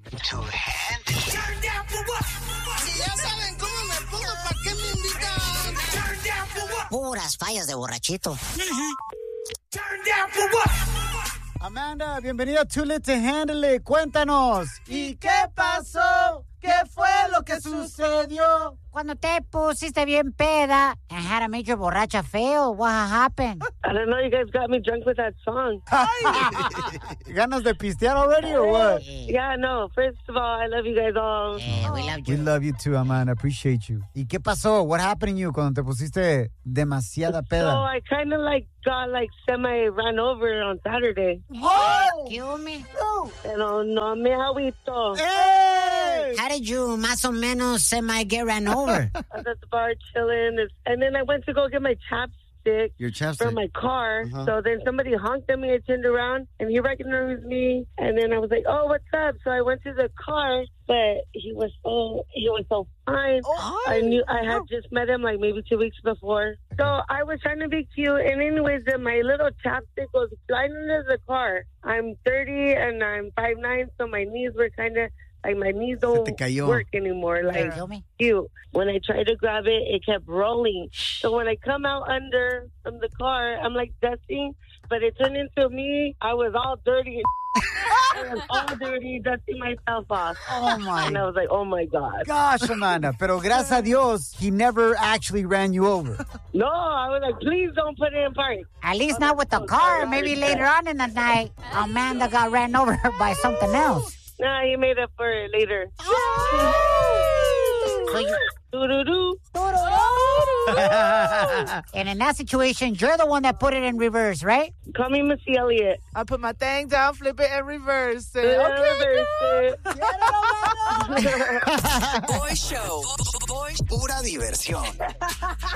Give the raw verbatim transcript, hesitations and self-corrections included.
To handle it. Turn down for what? Si ya saben cómo me pongo, ¿para qué me invitan? Turn down for what? Puras fallas de borrachito. Turn down for what? Amanda, bienvenida a Too Lit to Handle It. Cuéntanos. ¿Y qué pasó? ¿Qué fue lo que sucedió? Cuando te pusiste bien peda and had a major borracha fail, what happened? I don't know, you guys got me drunk with that song. ¿Ganas de pistear already or what? Yeah, no, first of all, I love you guys all. Yeah, we love you. We love you too, Amanda. Appreciate you. ¿Y qué pasó? What happened to you cuando te pusiste demasiada peda? So I kind of like got like semi ran over on Saturday. Oh! Kill me. Pero no me agüito. Hey! How did you más o menos semi get ran over? I was at the bar chilling, and then I went to go get my chapstick. Your chapstick. From my car. Uh-huh. So then somebody honked at me. I turned around, and he recognized me. And then I was like, "Oh, what's up?" So I went to the car, but he was so he was so fine. Oh. I knew I had just met him like maybe two weeks before. So I was trying to be cute, and anyways, then my little chapstick was flying into the car. I'm thirty and I'm five nine, so my knees were kind of. Like, my knees don't work anymore. Like, cute. When I tried to grab it, it kept rolling. So when I come out under from the car, I'm like dusting, but it turned into me. I was all dirty. I was all dirty, dusting myself off. Oh, my. And I was like, oh, my God. Gosh, Amanda. Pero gracias a Dios, he never actually ran you over. No, I was like, please don't put it in park. At least not with the car. Maybe later on in the night, Amanda got ran over by something else. Nah, he made up for it later. Oh. So you... Doo-doo-doo. And in that situation, you're the one that put it in reverse, right? Call me Missy Elliott. I put my thing down, flip it, and reverse it. Yeah, Okay, reverse it. Boy Show. Boy, pura diversión.